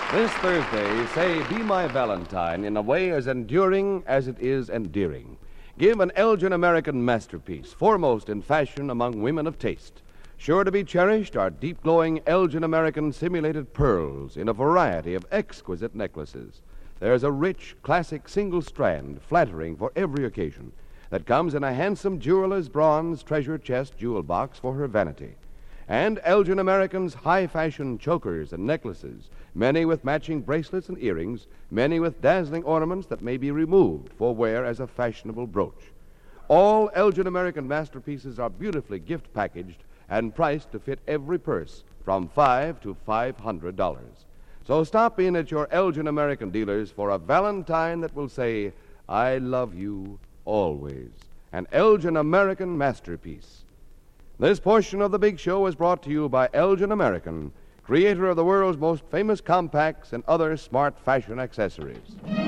This Thursday, say Be My Valentine in a way as enduring as it is endearing. Give an Elgin American masterpiece, foremost in fashion among women of taste. Sure to be cherished are deep-glowing Elgin American simulated pearls in a variety of exquisite necklaces. There's a rich, classic single strand, flattering for every occasion, that comes in a handsome jeweler's bronze treasure chest jewel box for her vanity. And Elgin American's high-fashion chokers and necklaces, many with matching bracelets and earrings, many with dazzling ornaments that may be removed for wear as a fashionable brooch. All Elgin American masterpieces are beautifully gift packaged and priced to fit every purse, from $5 to $500. So stop in at your Elgin American dealers for a Valentine that will say, I love you always. An Elgin American masterpiece. This portion of the Big Show is brought to you by Elgin American, creator of the world's most famous compacts and other smart fashion accessories.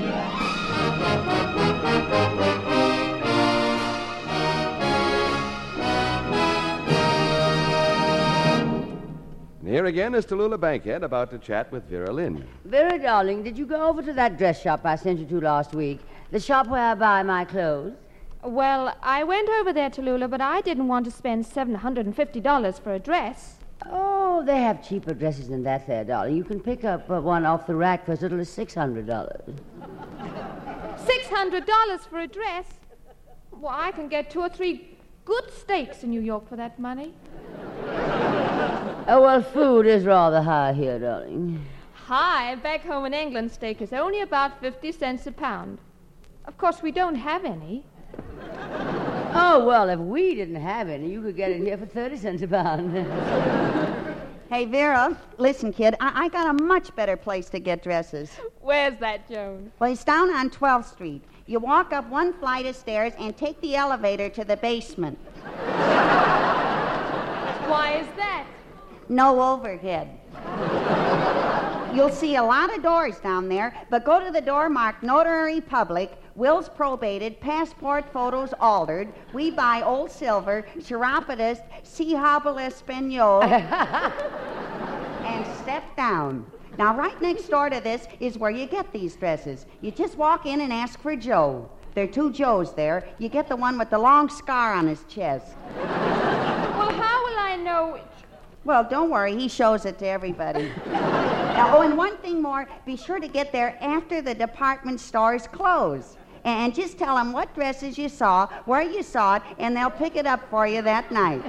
And here again is Tallulah Bankhead about to chat with Vera Lynn. Vera, darling, did you go over to that dress shop I sent you to last week? The shop where I buy my clothes? Well, I went over there, Tallulah, but I didn't want to spend $750 for a dress. Oh, they have cheaper dresses than that there, darling. You can pick up one off the rack for as little as $600. $600 for a dress? Well, I can get 2 or 3 good steaks in New York for that money. Oh, well, food is rather high here, darling. Hi, back home in England, steak is only about 50 cents a pound. Of course, we don't have any. Oh, well, if we didn't have any, you could get it here for 30 cents a pound. Hey, Vera, listen, kid, I got a much better place to get dresses. Where's that, Joan? Well, it's down on 12th Street. You walk up one flight of stairs and take the elevator to the basement. Why is that? No overhead. You'll see a lot of doors down there, but go to the door marked Notary Public, wills probated, passport photos altered, we buy old silver, chiropodist, sea hobble espanol, and step down. Now, right next door to this is where you get these dresses. You just walk in and ask for Joe. There are 2 Joes there. You get the one with the long scar on his chest. Well, how will I know which? Well, don't worry. He shows it to everybody. Now, and one thing more. Be sure to get there after the department stores close. And just tell them what dresses you saw, where you saw it, and they'll pick it up for you that night.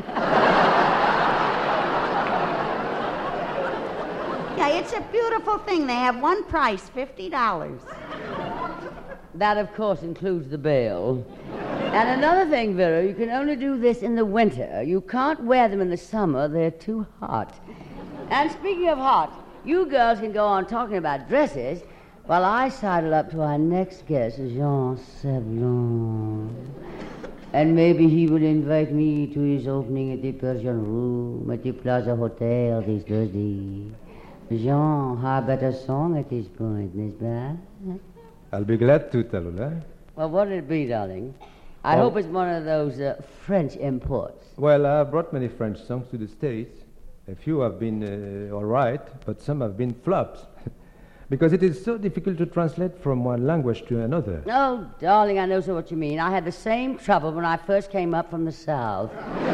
Yeah, it's a beautiful thing. They have one price, $50. That, of course, includes the bail. And another thing, Vera, you can only do this in the winter. You can't wear them in the summer. They're too hot. And speaking of hot, you girls can go on talking about dresses while I sidle up to our next guest, Jean Sablon. And maybe he will invite me to his opening at the Persian Room at the Plaza Hotel this Thursday. Jean, how about a song at this point, n'est-ce pas? I'll be glad to, Tallulah. Well, what'll it be, darling? I hope it's one of those French imports. Well, I brought many French songs to the States. A few have been all right, but some have been flops. Because it is so difficult to translate from one language to another. Oh, darling, I know so what you mean. I had the same trouble when I first came up from the South.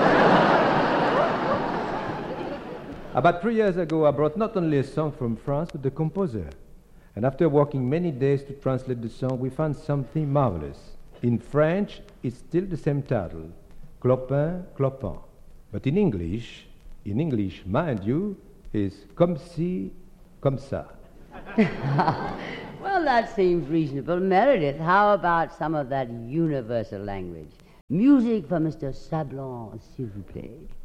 About 3 years ago, I brought not only a song from France, but the composer. And after working many days to translate the song, we found something marvelous. In French, it's still the same title, Clopin, Clopin. But in English, mind you, is comme si, comme ça. Well, that seems reasonable. Meredith, how about some of that universal language? Music for Mr. Sablon, s'il vous plaît.